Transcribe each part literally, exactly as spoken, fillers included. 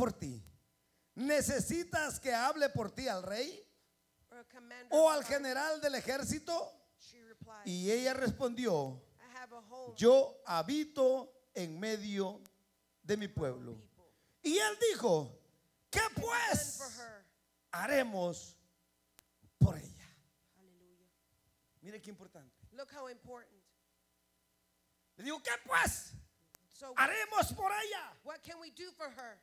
por ti? ¿Necesitas que hable por ti al rey or a commander o of al the general del ejército? She replied, Y ella respondió: I have a home yo habito en medio de mi of pueblo. people. Y él dijo: ¿qué Done for pues her. haremos por ella? Hallelujah. Mire qué importante. Look how important. Le digo: ¿qué pues So haremos por ella? what can we do for her?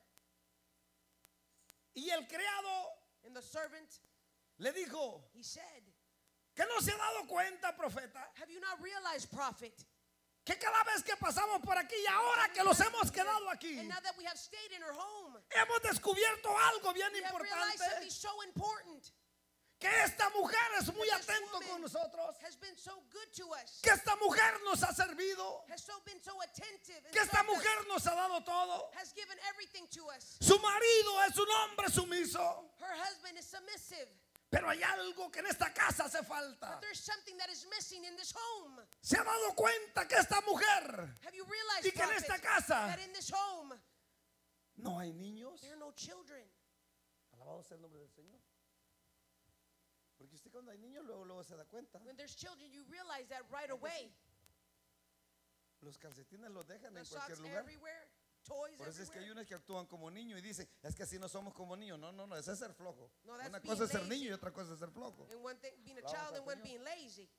Y el criado And the servant, le dijo: he said, ¿que no se ha dado cuenta, profeta, have you not realized, prophet? que cada vez que pasamos por aquí y ahora que los hemos quedado aquí, And now that we have stayed in her home, hemos descubierto algo bien we have realized something importante? so important. Que esta mujer es muy This atento woman con nosotros, has been so good to us, que esta mujer nos ha servido, has so been so attentive, and que esta served us, mujer nos ha dado todo. has given everything to us. Su marido es un hombre sumiso, Her husband is submissive, pero hay algo que en esta casa hace falta. but there's something that is missing in this home. Se ha dado cuenta que esta mujer Have you realized, y que en prophet, esta casa that in this home no hay niños. there are no children? Alabado sea el nombre del Señor. Porque usted cuando hay niños luego, luego se da cuenta. When there's children, you realize that right away. Los calcetines los dejan The en socks cualquier lugar. everywhere, toys Por eso es que hay everywhere. unos que actúan como niños y dicen: es que así no somos como niños. No, no, no, ese es ser flojo. No, that's Una being cosa es ser lazy. niño y otra cosa es ser flojo. And one thing being a Vamos child al and one Señor. being lazy.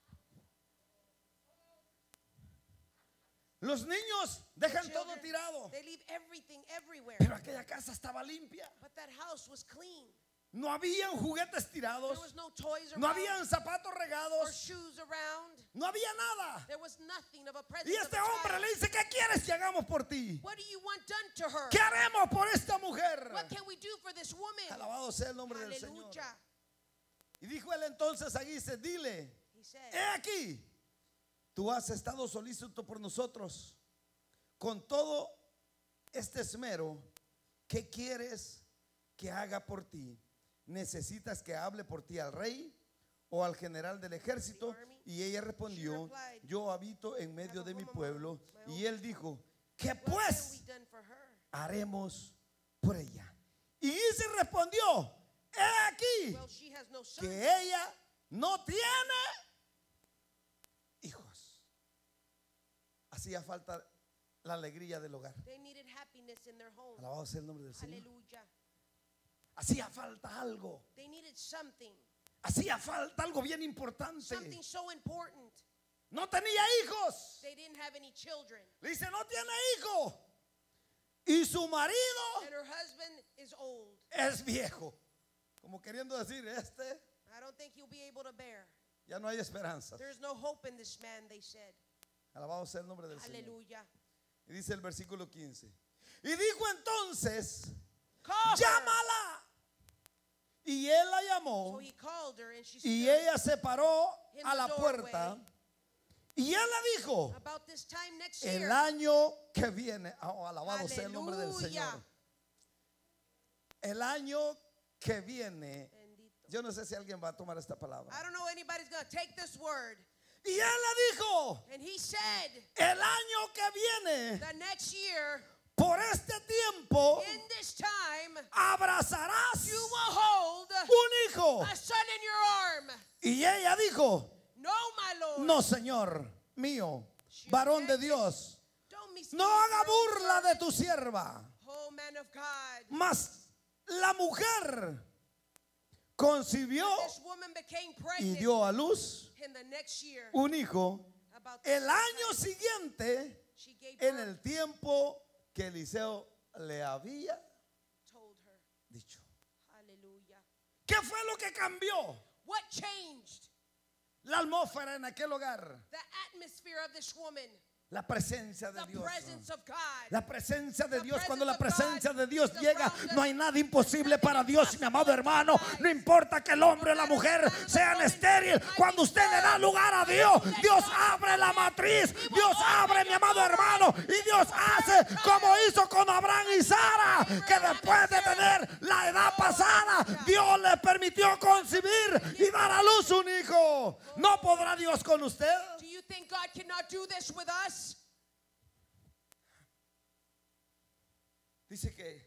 Los niños dejan The todo children, tirado, they leave everything everywhere. pero aquella casa estaba limpia. But that house was clean. No habían juguetes tirados, There was no toys no around habían zapatos or regados, shoes around. no había nada. There was nothing of a Y presence of este a hombre child. le dice: ¿qué quieres que hagamos por ti? What do you want done to her? ¿Qué haremos por esta mujer? What can we do for this woman? Alabado sea el nombre del Señor. Hallelujah. Y dijo él entonces a Gise: dile, He said, he aquí, tú has estado solícito por nosotros con todo este esmero. ¿Qué quieres que haga por ti? ¿Necesitas que hable por ti al rey o al general del ejército? Y ella respondió: yo habito en medio de mi pueblo. Y él dijo: ¿qué what can pues we done for her? haremos por ella? Y Gise respondió: he aquí Well, she has no son. que ella no tiene hijos. Hacía falta la alegría del hogar. They needed happiness in their home. Alabado sea el nombre del Señor. Hallelujah. Hacía falta algo. They needed something. Hacía falta algo bien importante. Something so important. No tenía hijos. They didn't have any children. Le dice: no tiene hijo. Y su marido And her husband is old. es viejo. Como queriendo decir: este I don't think he'll be able to bear. ya no hay esperanza. There's no hope in this man, they said. Alabado sea el nombre del Señor. Hallelujah. Y dice el versículo quince. Y dijo entonces: Call her. llámala. Y él la llamó. So he called her and she Y stood ella se paró in a the la doorway. puerta. Y él le dijo: About this time next el year. año que viene. Oh, alabado sea el nombre del Aleluya. Señor. El año que viene. Bendito. Yo no sé si alguien va a tomar esta palabra. I don't know anybody's going to take this word. Y él le dijo: And he said, el año que viene, the next year, por este tiempo, in this time, abrazarás you will hold un hijo. a son in your arm. Y ella dijo: No, my Lord. no, Señor mío, varón de Dios, Don't me no haga burla de tu sierva. Oh, man of God. Mas la mujer concibió This woman became y pregnant dio a luz in the next year. un hijo About the el same año time siguiente, she gave en birth, el tiempo que Eliseo le había told her. dicho. Hallelujah. ¿Qué fue lo que cambió What changed la atmósfera en aquel hogar? the atmosphere of this woman? La presencia de The Dios. presence of God. La presencia de The Dios. Cuando la presence of presencia God de Dios is llega, around us. no hay nada imposible para Dios, mi amado impossible hermano. to God. No importa que el hombre o la mujer sean estériles. Cuando usted le da lugar a Dios, Dios abre la matriz. Dios abre, mi amado hermano. Y Dios hace como hizo con Abraham y Sara, que después de tener la edad pasada, Dios le permitió concebir y dar a luz un hijo. ¿No podrá Dios con usted? Do you think God cannot do this with us? Dice que